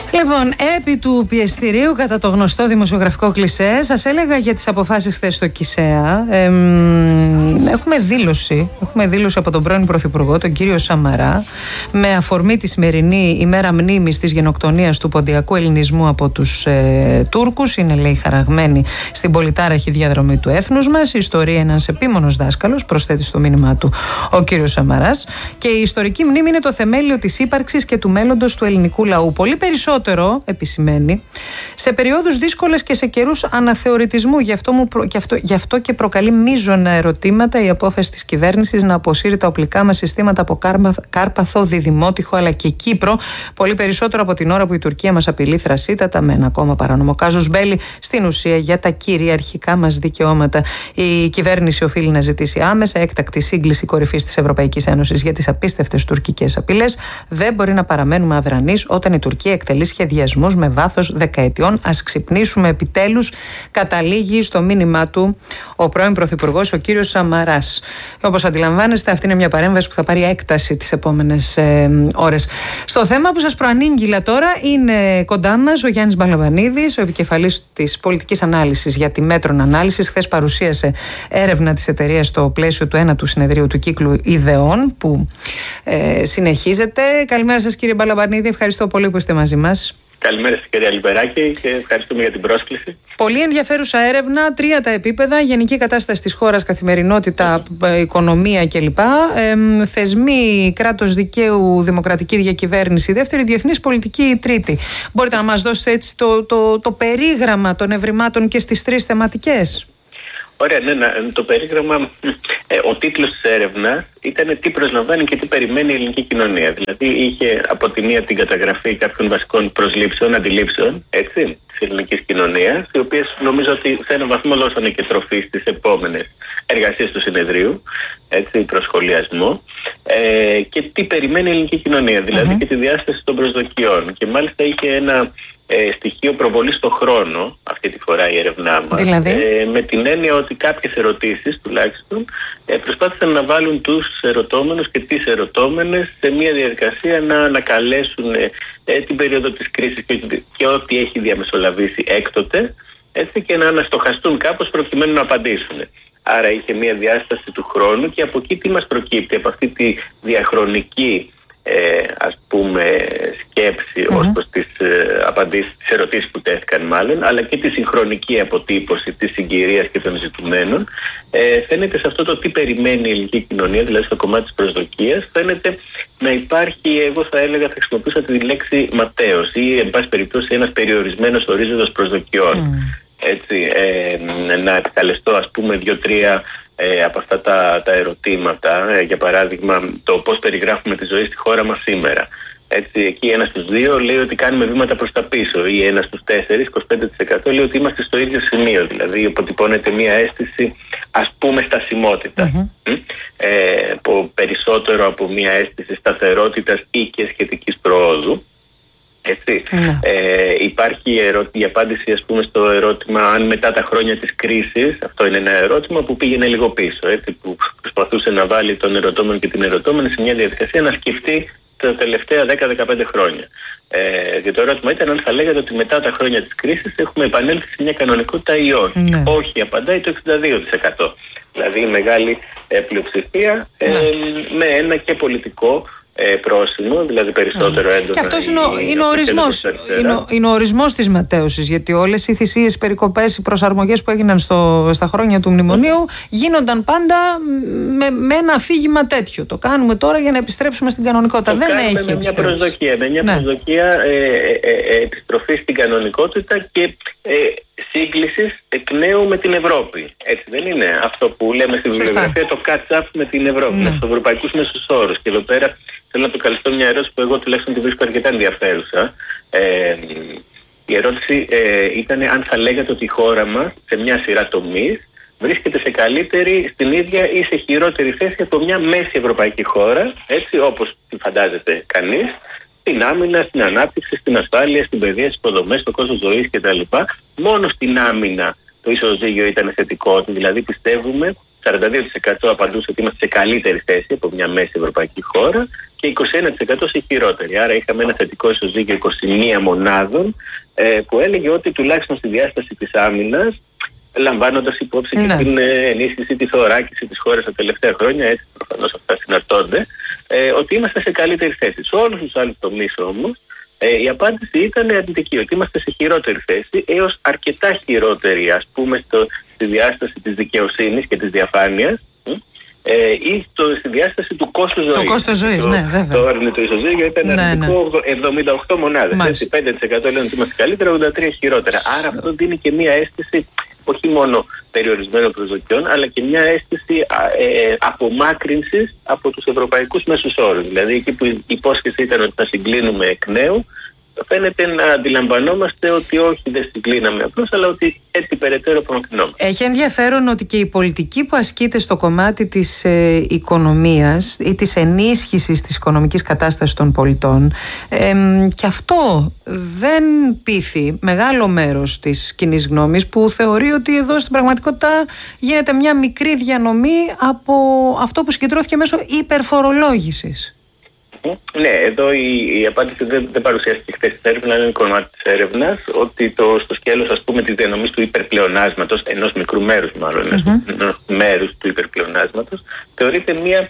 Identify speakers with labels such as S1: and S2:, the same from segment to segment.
S1: Λοιπόν, επί του πιεστηρίου κατά το γνωστό δημοσιογραφικό κλισέ, σας έλεγα για τις αποφάσεις χθες στο ΚΙΣΕΑ. Έχουμε δήλωση από τον πρώην Πρωθυπουργό, τον κύριο Σαμαρά, με αφορμή τη σημερινή ημέρα μνήμης της γενοκτονίας του ποντιακού ελληνισμού από τους Τούρκους. Είναι, λέει, χαραγμένη στην πολυτάραχη διαδρομή του έθνους μας. Η ιστορία είναι ένας επίμονος δάσκαλος, προσθέτει στο μήνυμά του ο κύριος Σαμαράς. Και η ιστορική μνήμη είναι το θεμέλιο της ύπαρξης και του μέλλοντος του ελληνικού λαού. Πολύ περισσότερο, επισημαίνει, σε περιόδους δύσκολες και σε καιρούς αναθεωρητισμού. Γι' αυτό και προκαλεί μείζωνα ερωτήματα η απόφαση της κυβέρνησης να αποσύρει τα οπλικά μας συστήματα από Κάρπαθο, Διδημότυχο αλλά και Κύπρο. Πολύ περισσότερο από την ώρα που η Τουρκία μας απειλεί θρασίτατα με ένα ακόμα παράνομο κάζους μπέλι στην ουσία για τα κυριαρχικά μας δικαιώματα. Η κυβέρνηση οφείλει να ζητήσει άμεσα έκτακτη σύγκληση κορυφής της Ευρωπαϊκής Ένωσης για τις απίστευτες τουρκικές απειλές. Δεν μπορεί να παραμένουμε αδρανείς όταν η Τουρκία εκτελεί σχεδιασμούς με βάθος δεκαετιών. Ας ξυπνήσουμε επιτέλους, καταλήγει στο μήνυμά του ο πρώην Πρωθυπουργός, ο κύριος Σαμαράς. Όπως αντιλαμβάνεστε, αυτή είναι μια παρέμβαση που θα πάρει έκταση τις επόμενες ώρες. Στο θέμα που σας προανήγγειλα τώρα, είναι κοντά μας ο Γιάννης Μπαλαβανίδης, ο επικεφαλής της πολιτικής ανάλυσης για τη Μέτρων Ανάλυσης. Χθες παρουσίασε έρευνα της εταιρείας στο πλαίσιο του ένατου συνεδρίου του κύκλου ιδεών που συνεχίζεται. Καλημέρα σας, κύριε Μπαλαβανίδη, ευχαριστώ πολύ που είστε μαζί μας.
S2: Καλημέρα σας, κυρία Λιμπεράκη, και ευχαριστούμε για την πρόσκληση.
S1: Πολύ ενδιαφέρουσα έρευνα, 3 τα επίπεδα: γενική κατάσταση της χώρας, καθημερινότητα, οικονομία κλπ. Θεσμοί, κράτος δικαίου, δημοκρατική διακυβέρνηση, δεύτερη, διεθνής πολιτική, τρίτη. Μπορείτε να μας δώσετε έτσι το περίγραμμα των ευρημάτων και στις 3 θεματικές?
S2: Ωραία, ναι, το περίγραμμα, ο τίτλος της έρευνας ήταν τι προσλαμβάνει και τι περιμένει η ελληνική κοινωνία. Δηλαδή είχε από τη μία την καταγραφή κάποιων βασικών προσλήψεων, αντιλήψεων, έτσι, της ελληνικής κοινωνίας, οι οποίες νομίζω ότι σε έναν βαθμό δώσανε και τροφή στις επόμενες εργασίες του συνεδρίου, έτσι, προσχολιασμό, και τι περιμένει η ελληνική κοινωνία, δηλαδή και τη διάσταση των προσδοκιών. Και μάλιστα είχε ένα στοιχείο προβολή στο χρόνο αυτή τη φορά η έρευνά μας,
S1: δηλαδή?
S2: Με την έννοια ότι κάποιες ερωτήσεις τουλάχιστον προσπάθησαν να βάλουν τους ερωτώμενους και τις ερωτώμενες σε μια διαδικασία να ανακαλέσουν την περίοδο της κρίσης και ό,τι έχει διαμεσολαβήσει έκτοτε, έτσι, και να αναστοχαστούν κάπως προκειμένου να απαντήσουν. Άρα είχε μια διάσταση του χρόνου, και από εκεί τι μας προκύπτει, από αυτή τη διαχρονική ας πούμε σκέψη ως προς τις απαντήσεις, τις ερωτήσεις που τέθηκαν μάλλον, αλλά και τη συγχρονική αποτύπωση της συγκυρίας και των ζητουμένων, φαίνεται σε αυτό το τι περιμένει η ελληνική κοινωνία, δηλαδή στο κομμάτι της προσδοκίας, φαίνεται να υπάρχει, εγώ θα έλεγα, θα χρησιμοποιούσα τη λέξη ματέωση ή εν πάση περιπτώσει ένας περιορισμένος ορίζοντας προσδοκιών. Έτσι, να επικαλεστώ ας πούμε 2-3 από αυτά τα ερωτήματα, για παράδειγμα το πώς περιγράφουμε τη ζωή στη χώρα μας σήμερα. Έτσι, εκεί 1 στους 2 λέει ότι κάνουμε βήματα προς τα πίσω, ή 1 στους 4, 25% λέει ότι είμαστε στο ίδιο σημείο, δηλαδή αποτυπώνεται μια αίσθηση ας πούμε στασιμότητα, περισσότερο από μια αίσθηση σταθερότητας ή και σχετικής προόδου. Έτσι. Υπάρχει η απάντηση ας πούμε στο ερώτημα αν μετά τα χρόνια της κρίσης, αυτό είναι ένα ερώτημα που πήγαινε λίγο πίσω, έτσι, που προσπαθούσε να βάλει τον ερωτώμενο και την ερωτώμενη σε μια διαδικασία να σκεφτεί τα τελευταία 10-15 χρόνια. Και το ερώτημα ήταν αν θα λέγατε ότι μετά τα χρόνια της κρίσης έχουμε επανέλθει σε μια κανονικότητα ή όχι. Όχι, απαντάει το 62%. Δηλαδή η μεγάλη πλειοψηφία, με ένα και πολιτικό πρόσημο, δηλαδή περισσότερο έντονο. Και
S1: αυτός είναι ο ορισμός της ματέωσης, γιατί όλες οι θυσίες, περικοπές, οι προσαρμογές που έγιναν στα χρόνια του μνημονίου γίνονταν πάντα με ένα αφήγημα τέτοιο. Το κάνουμε τώρα για να επιστρέψουμε στην κανονικότητα. Δεν έχει
S2: με μια προσδοκία, προσδοκία επιστροφή στην κανονικότητα και σύγκλησης εκ νέου με την Ευρώπη. Έτσι δεν είναι αυτό που λέμε στη βιβλιογραφία, το catch up με την Ευρώπη, με τους ευρωπαϊκούς μέσους όρους? Και εδώ πέρα θέλω να το καλυφθώ μια ερώτηση που εγώ τουλάχιστον τη βρίσκω αρκετά ενδιαφέρουσα. Η ερώτηση ήταν αν θα λέγατε ότι η χώρα μας σε μια σειρά τομείς βρίσκεται σε καλύτερη, στην ίδια ή σε χειρότερη θέση από μια μέση ευρωπαϊκή χώρα, έτσι όπως τη φαντάζεται κανείς, στην άμυνα, στην ανάπτυξη, στην ασφάλεια, στην παιδεία, στις υποδομές, στο κόστος ζωής κτλ. Μόνο στην άμυνα το ισοζύγιο ήταν θετικό, δηλαδή πιστεύουμε 42% απαντούσε ότι είμαστε σε καλύτερη θέση από μια μέση ευρωπαϊκή χώρα, και 21% σε χειρότερη. Άρα είχαμε ένα θετικό ισοζύγιο 21 μονάδων που έλεγε ότι τουλάχιστον στη διάσταση της άμυνας, λαμβάνοντας υπόψη και την ενίσχυση, τη θωράκιση της χώρας τα τελευταία χρόνια, έτσι προφανώς αυτά συναρτώνται, ότι είμαστε σε καλύτερη θέση. Σε όλους τους άλλους τομείς όμως, η απάντηση ήταν αρνητική, ότι είμαστε σε χειρότερη θέση, έως αρκετά χειρότερη, ας πούμε, στη διάσταση της δικαιοσύνης και της διαφάνειας, ή στη διάσταση του κόστου ζωής.
S1: Το κόστος ζωής, ναι, βέβαια.
S2: Το αρνητικό ισοζύγιο ήταν αρνητικό 78 μονάδες. 5% λένε ότι είμαστε καλύτερα, 83% χειρότερα. Άρα αυτό δίνει και μία αίσθηση όχι μόνο περιορισμένων προσδοκιών, αλλά και μια αίσθηση απομάκρυνσης από τους ευρωπαϊκούς μέσους όρους. Δηλαδή εκεί που η υπόσχεση ήταν ότι θα συγκλίνουμε εκ νέου, φαίνεται να αντιλαμβανόμαστε ότι όχι, δεν συγκλίναμε απλώς, αλλά ότι έτσι περαιτέρω απομακρυνόμαστε. Έχει ενδιαφέρον ότι και η πολιτική που ασκείται στο κομμάτι της οικονομίας ή της ενίσχυσης της οικονομικής κατάστασης των πολιτών, και αυτό δεν πείθει μεγάλο μέρος της κοινής γνώμης, που θεωρεί ότι εδώ στην πραγματικότητα γίνεται μια μικρή διανομή από αυτό που συγκεντρώθηκε μέσω υπερφορολόγησης. Ναι, εδώ η απάντηση δεν παρουσιάστηκε χθες στην έρευνα, αλλά είναι κομμάτι της έρευνας, ότι στο σκέλος, ας πούμε, της διανομής του υπερπλεονάσματος, ενός μικρού μέρους μάλλον, ενός μέρους του υπερπλεονάσματος, θεωρείται μια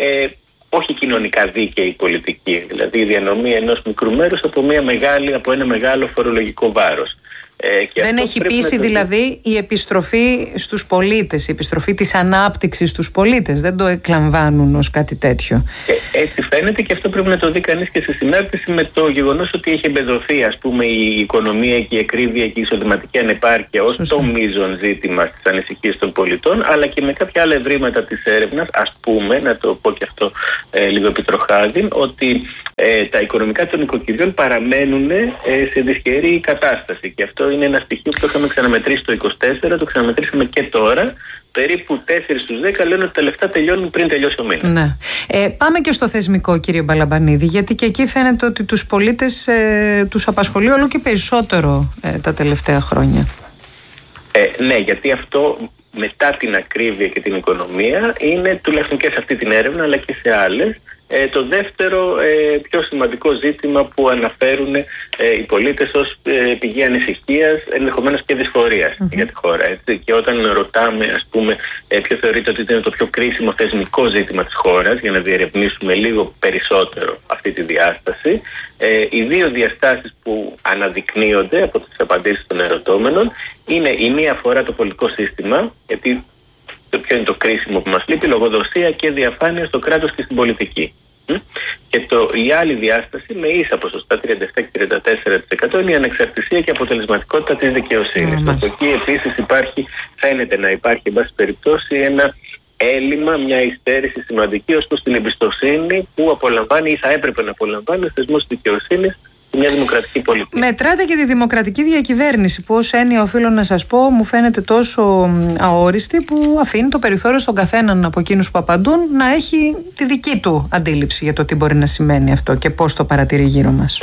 S2: όχι κοινωνικά δίκαιη πολιτική. Δηλαδή η διανομή ενός μικρού μέρους από ένα μεγάλο φορολογικό βάρος. Δεν έχει πείσει δηλαδή η επιστροφή στους πολίτες, η επιστροφή της ανάπτυξης στους πολίτες. Δεν το εκλαμβάνουν ως κάτι τέτοιο. Έτσι φαίνεται, και αυτό πρέπει να το δει κανείς και σε συνάρτηση με το γεγονός ότι έχει εμπεδοθεί, ας πούμε, η οικονομία και η ακρίβεια και η εισοδηματική ανεπάρκεια ως το μείζον ζήτημα στις ανησυχίες των πολιτών, αλλά και με κάποια άλλα ευρήματα της έρευνας, ας πούμε, να το πω και αυτό λίγο επιτροχάδιν, ότι τα οικονομικά των νοικοκυριών παραμένουν σε δυσχερή κατάσταση. Και αυτό είναι ένα στοιχείο που το είχαμε ξαναμετρήσει το 24, το ξαναμετρήσαμε και τώρα. Περίπου 4 στους 10 λένε ότι τα λεφτά τελειώνουν πριν τελειώσει ο μήνας. Ναι. Πάμε και στο θεσμικό, κύριε Μπαλαμπανίδη, γιατί και εκεί φαίνεται ότι τους πολίτες τους απασχολεί όλο και περισσότερο τα τελευταία χρόνια. Ναι, γιατί αυτό μετά την ακρίβεια και την οικονομία είναι, τουλάχιστον και σε αυτή την έρευνα αλλά και σε άλλες, το δεύτερο πιο σημαντικό ζήτημα που αναφέρουν οι πολίτες ως πηγή ανησυχίας, ενδεχομένως και δυσφορίας για τη χώρα. Έτσι. Και όταν ρωτάμε, ας πούμε, ποιο θεωρείται ότι είναι το πιο κρίσιμο θεσμικό ζήτημα της χώρας, για να διερευνήσουμε λίγο περισσότερο αυτή τη διάσταση, οι δύο διαστάσεις που αναδεικνύονται από τις απαντήσεις των ερωτώμενων είναι η μία αφορά το πολιτικό σύστημα, γιατί ποιο είναι το κρίσιμο που μας λείπει, λογοδοσία και διαφάνεια στο κράτος και στην πολιτική. Και η άλλη διάσταση, με ίσα ποσοστά 37 και 34%, είναι η ανεξαρτησία και αποτελεσματικότητα της δικαιοσύνης. Εκεί επίσης φαίνεται να υπάρχει, εν πάση περιπτώσει, ένα έλλειμμα, μια υστέρηση σημαντική ως προς την εμπιστοσύνη που απολαμβάνει ή θα έπρεπε να απολαμβάνει ο θεσμός της δικαιοσύνης μια δημοκρατική πολιτική. Μετράτε και τη δημοκρατική διακυβέρνηση, που ως έννοια, οφείλω να σας πω, μου φαίνεται τόσο αόριστη, που αφήνει το περιθώριο στον καθέναν από εκείνους που απαντούν να έχει τη δική του αντίληψη για το τι μπορεί να σημαίνει αυτό και πώς το παρατηρεί γύρω μας.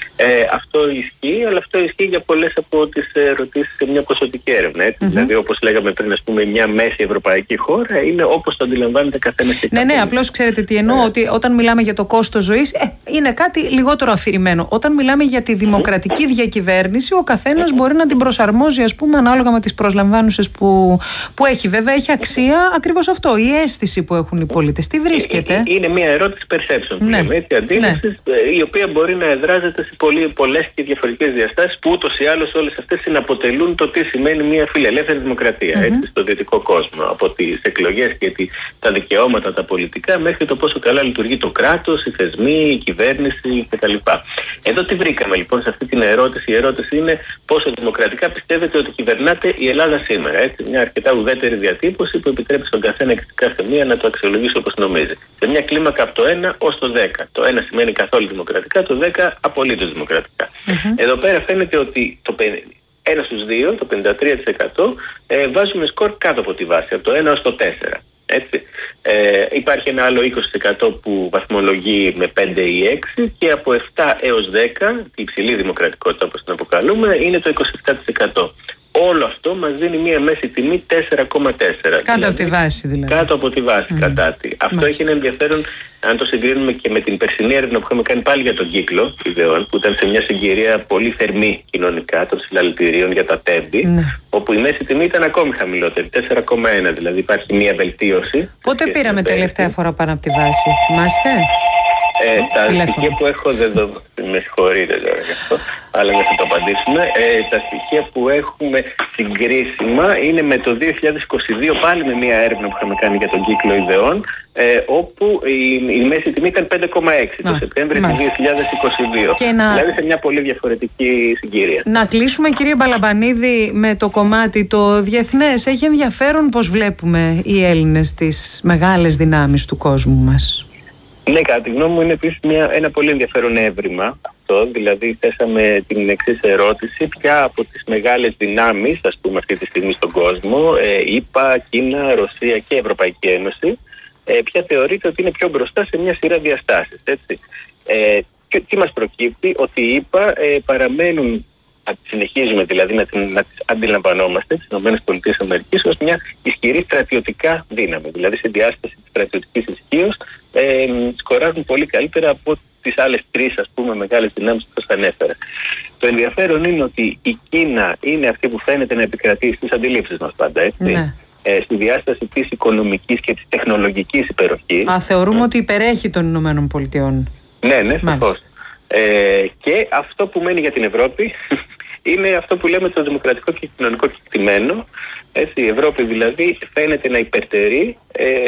S2: Αυτό ισχύει, αλλά αυτό ισχύει για πολλές από τις ερωτήσεις σε μια ποσοτική έρευνα. Έτσι. Δηλαδή, όπως λέγαμε πριν, ας πούμε, μια μέση ευρωπαϊκή χώρα είναι όπως το αντιλαμβάνεται καθένας και καθένας. Ναι, απλώς ξέρετε τι εννοώ, ότι όταν μιλάμε για το κόστος ζωής, είναι κάτι λιγότερο αφηρημένο. Όταν μιλάμε για τη δημοκρατική διακυβέρνηση, ο καθένας μπορεί να την προσαρμόζει, ας πούμε, ανάλογα με τις προσλαμβάνουσες που έχει. Βέβαια, έχει αξία ακριβώς αυτό, η αίσθηση που έχουν οι πολίτες. Τι βρίσκεται? Είναι μια ερώτηση perception, έτσι, αντίληψης, η οποία μπορεί να εδράζεται σε πολλές και διαφορετικές διαστάσεις, που ούτως ή άλλως όλες αυτές συναποτελούν το τι σημαίνει μια φιλελεύθερη δημοκρατία έτσι, στο δυτικό κόσμο. Από τις εκλογές και τα δικαιώματα, τα πολιτικά, μέχρι το πόσο καλά λειτουργεί το κράτος, οι θεσμοί, η κυβέρνηση κτλ. Εδώ τι βρήκαμε λοιπόν σε αυτή την ερώτηση? Η ερώτηση είναι πόσο δημοκρατικά πιστεύετε ότι κυβερνάτε η Ελλάδα σήμερα. Έτσι, μια αρκετά ουδέτερη διατύπωση που επιτρέπει στον καθένα και στην κάθε μία να το αξιολογήσει όπως νομίζει. Σε μια κλίμακα από το 1 ως το 10. Το 1 σημαίνει καθόλου δημοκρατικά, το 10 απολύτως δημοκρατικά. Εδώ πέρα φαίνεται ότι το 1 στους 2, το 53%, βάζουμε σκορ κάτω από τη βάση, από το 1 ως το 4. Έτσι. Υπάρχει ένα άλλο 20% που βαθμολογεί με 5 ή 6, και από 7 έως 10, η υψηλή δημοκρατικότητα όπως την αποκαλούμε, είναι το 27%. Όλο αυτό μας δίνει μία μέση τιμή 4,4.
S1: Κάτω από τη βάση δηλαδή.
S2: Κάτω από τη βάση κατάτι. Αυτό έχει ένα ενδιαφέρον αν το συγκρίνουμε και με την περσινή έρευνα που είχαμε κάνει πάλι για τον κύκλο ιδεών, που ήταν σε μια συγκυρία πολύ θερμή κοινωνικά των συλλαλητηρίων για τα τέμπη, όπου η μέση τιμή ήταν ακόμη χαμηλότερη, 4,1. Δηλαδή υπάρχει μια βελτίωση.
S1: Πότε πήραμε τελευταία φορά πάνω από τη βάση, θυμάστε?
S2: Τα στοιχεία που έχω με συγχωρείτε τώρα γι' αυτό, αλλά δεν θα το απαντήσουμε. Τα στοιχεία που έχουμε συγκρίσιμα είναι με το 2022, πάλι με μια έρευνα που είχαμε κάνει για τον κύκλο ιδεών, όπου η μέση τιμή ήταν 5,6 το Σεπτέμβριο του 2022. Δηλαδή σε μια πολύ διαφορετική συγκυρία. Να
S1: κλείσουμε, κύριε Μπαλαμπανίδη, με το κομμάτι το διεθνές. Έχει ενδιαφέρον πώς βλέπουμε οι Έλληνες τις μεγάλες δυνάμεις του κόσμου μας.
S2: Ναι, κατά τη γνώμη μου είναι επίσης ένα πολύ ενδιαφέρον έβριμα αυτό. Δηλαδή θέσαμε την εξής ερώτηση: ποια από τις μεγάλες δυνάμεις, ας πούμε αυτή τη στιγμή στον κόσμο, ΗΠΑ, Κίνα, Ρωσία και Ευρωπαϊκή Ένωση, ποια θεωρείται ότι είναι πιο μπροστά σε μια σειρά διαστάσεις, έτσι. Και τι μας προκύπτει? Ότι οι ΗΠΑ παραμένουν, συνεχίζουμε δηλαδή να τις αντιλαμβανόμαστε, τις ΗΠΑ, ως μια ισχυρή στρατιωτικά δύναμη. Δηλαδή σε διάσταση της στρατιωτικής ισχύως σκοράζουν πολύ καλύτερα από τις άλλες τρεις, ας πούμε, μεγάλες δυνάμεις που σας ανέφερα. Το ενδιαφέρον είναι ότι η Κίνα είναι αυτή που φαίνεται να επικρατεί στις αντιλήψεις μας πάντα, έτσι. Ναι. Στη διάσταση της οικονομικής και της τεχνολογικής υπεροχής.
S1: Θεωρούμε ότι υπερέχει των Ηνωμένων Πολιτειών.
S2: Ναι, σαφώς. Και αυτό που μένει για την Ευρώπη είναι αυτό που λέμε το δημοκρατικό και κοινωνικό κεκτημένο. Η Ευρώπη δηλαδή φαίνεται να υπερτερεί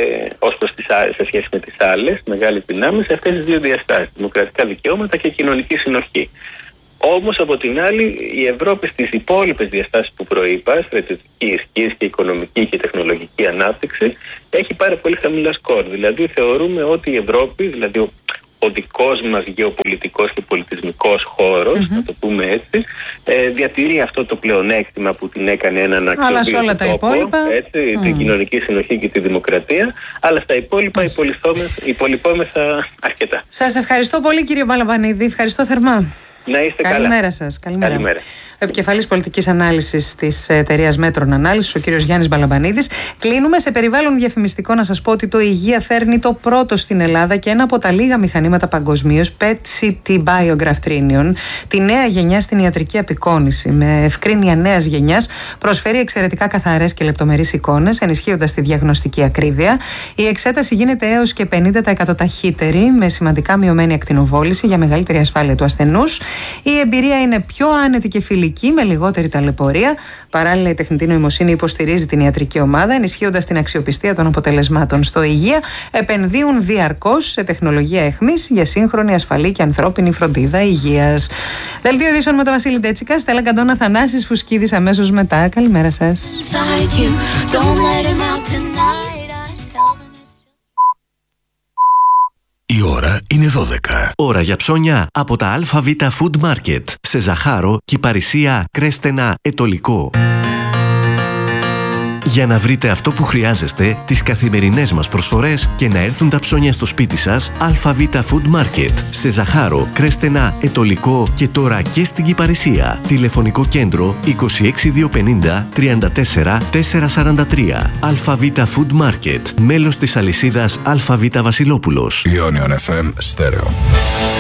S2: σε σχέση με τις άλλες μεγάλες δυνάμεις σε αυτές τις δύο διαστάσεις, δημοκρατικά δικαιώματα και κοινωνική συνοχή. Όμως από την άλλη η Ευρώπη στις υπόλοιπες διαστάσεις που προείπα, στρατιωτική ισχύς και οικονομική και τεχνολογική ανάπτυξη, έχει πάρα πολύ χαμηλά σκορ. Δηλαδή θεωρούμε ότι η Ευρώπη, δηλαδή ο δικός μας γεωπολιτικός και πολιτισμικός χώρος, να το πούμε έτσι, διατηρεί αυτό το πλεονέκτημα που την έκανε έναν αξιοποιητικό τόπο, την κοινωνική συνοχή και τη δημοκρατία, αλλά στα υπόλοιπα υπολοιπόμεθα αρκετά.
S1: Σας ευχαριστώ πολύ, κύριε Μπαλαμπανίδη, ευχαριστώ θερμά.
S2: Να είστε καλά.
S1: Καλημέρα σας. Καλημέρα. Ο επικεφαλής πολιτικής ανάλυσης της εταιρείας Μέτρων Ανάλυσης, ο κύριος Γιάννης Μπαλαμπανίδης. Κλείνουμε σε περιβάλλον διαφημιστικό να σας πω ότι το Υγεία φέρνει το πρώτο στην Ελλάδα και ένα από τα λίγα μηχανήματα παγκοσμίως, PET-CT Biograph Trinion, τη νέα γενιά στην ιατρική απεικόνηση. Με ευκρίνεια νέας γενιάς προσφέρει εξαιρετικά καθαρές και λεπτομερείς εικόνες, ενισχύοντας τη διαγνωστική ακρίβεια. Η εξέταση γίνεται έως και 50% ταχύτερη, με σημαντικά μειωμένη ακτινοβόληση για μεγαλύτερη ασφάλεια του ασθενούς. Η εμπειρία είναι πιο άνετη και φιλική, με λιγότερη ταλαιπωρία. Παράλληλα, η τεχνητή νοημοσύνη υποστηρίζει την ιατρική ομάδα, ενισχύοντας την αξιοπιστία των αποτελεσμάτων. Στο Υγεία επενδύουν διαρκώς σε τεχνολογία αιχμής για σύγχρονη, ασφαλή και ανθρώπινη φροντίδα υγείας. Δελτίο ειδήσεων με τον Βασίλη Ντέτσικα, Στέλλα Καντώνα, Θανάσης Φουσκίδης αμέσως μετά. Καλημέρα σας.
S3: Η ώρα είναι 12. Ώρα για ψώνια από τα ΑΒ Food Market σε Ζαχάρο, Κυπαρισία, Κρέστενα, Ετωλικό. Για να βρείτε αυτό που χρειάζεστε, τις καθημερινές μας προσφορές και να έρθουν τα ψώνια στο σπίτι σας, ΑΒ Food Market σε Ζαχάρο, Κρέστενα, Ετωλικό και τώρα και στην Κυπαρισία. Τηλεφωνικό κέντρο 26250 34 443. ΑΒ Food Market, μέλος της αλυσίδας ΑΒ Βασιλόπουλος.
S4: Ionion FM Stereo.